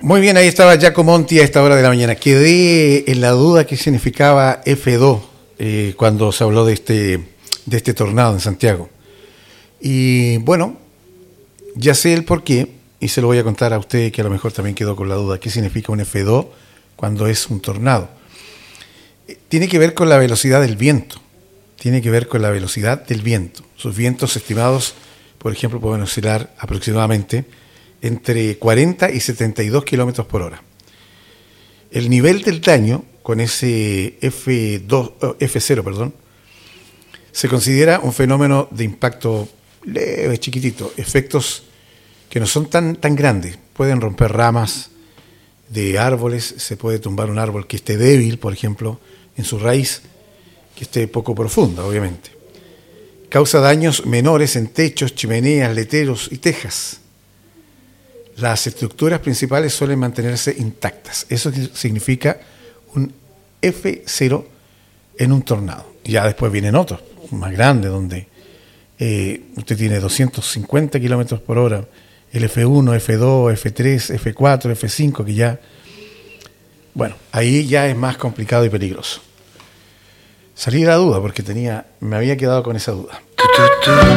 Muy bien, ahí estaba Jaco Monti a esta hora de la mañana. Quedé en la duda qué significaba F2 cuando se habló de este tornado en Santiago. Y bueno, ya sé el porqué y se lo voy a contar a usted que a lo mejor también quedó con la duda. ¿Qué significa un F2 cuando es un tornado? Tiene que ver con la velocidad del viento. Tiene que ver con la velocidad del viento. Sus vientos estimados, por ejemplo, pueden oscilar aproximadamente entre 40 y 72 kilómetros por hora. El nivel del daño con ese F0, se considera un fenómeno de impacto leve, chiquitito, efectos que no son tan grandes. Pueden romper ramas de árboles, se puede tumbar un árbol que esté débil, por ejemplo, en su raíz, que esté poco profunda, obviamente. Causa daños menores en techos, chimeneas, leteros y tejas. Las estructuras principales suelen mantenerse intactas. Eso significa un F0 en un tornado. Ya después vienen otros, más grandes, donde usted tiene 250 kilómetros por hora, el F1, F2, F3, F4, F5, que ya, bueno, ahí ya es más complicado y peligroso. Salí de la duda porque me había quedado con esa duda.